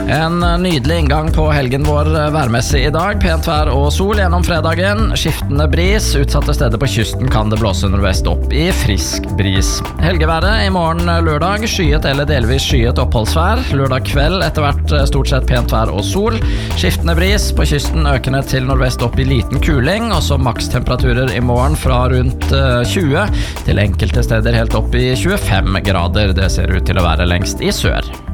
En nydelig inngang på helgen vår værmessig I dag. Pent vær og sol gjennom fredagen. Skiftende bris. Utsatte steder på kysten kan det blåse nordvest opp I frisk bris. Helgeværet I morgen lørdag. Skyet eller delvis skyet oppholdsvær. Lørdag kveld etter hvert stort sett pent vær og sol. Skiftende bris. På kysten økende til nordvest opp I liten kuling. Og så makstemperaturer I morgen fra rundt 20 til enkelte steder helt opp I 25 grader. Det ser ut til å være lengst I sør.